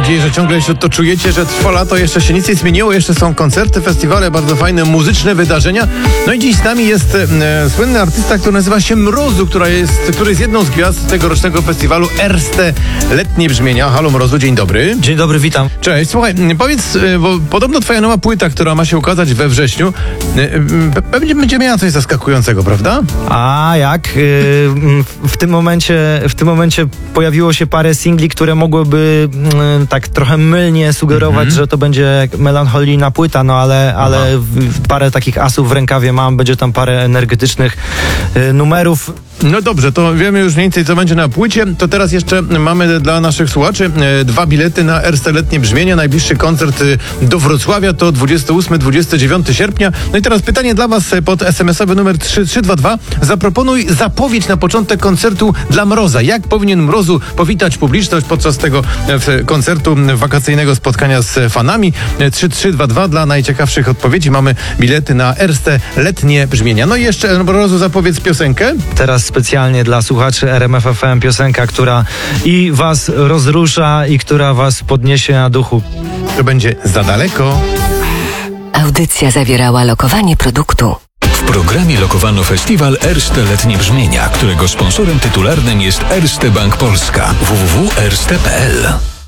nadzieję, że ciągle jeszcze to czujecie, że trwa lato, jeszcze się nic nie zmieniło, jeszcze są koncerty, festiwale, bardzo fajne muzyczne wydarzenia. No i dziś z nami jest słynny artysta, który nazywa się Mrozu, który jest jedną z gwiazd tegorocznego festiwalu Erste Letnie Brzmienia. Halo Mrozu, dzień dobry. Dzień dobry, witam. Cześć, słuchaj, powiedz, bo podobno twoja nowa płyta, która ma się ukazać we wrześniu, będzie miała coś zaskakującego, prawda? A jak? W tym momencie pojawiło się parę singli, które mogłyby tak trochę mylnie sugerować, że to będzie melancholijna płyta, no ale parę takich asów w rękawie mam, będzie tam parę energetycznych numerów. No dobrze, to wiemy już mniej więcej, co będzie na płycie. To teraz jeszcze mamy dla naszych słuchaczy 2 bilety na Erste Letnie Brzmienia. Najbliższy koncert do Wrocławia to 28-29 sierpnia. No i teraz pytanie dla was pod SMS-owy numer 3322. Zaproponuj zapowiedź na początek koncertu dla Mroza. Jak powinien Mrozu powitać publiczność podczas tego koncertu wakacyjnego spotkania z fanami? 3322 dla najciekawszych odpowiedzi. Mamy bilety na Erste Letnie Brzmienia. No i jeszcze Mrozu, zapowiedz piosenkę. Teraz specjalnie dla słuchaczy RMF FM piosenka, która i was rozrusza, i która was podniesie na duchu. To będzie Za daleko. Audycja zawierała lokowanie produktu. W programie lokowano festiwal Erste Letnie Brzmienia, którego sponsorem tytularnym jest Erste Bank Polska. www.erste.pl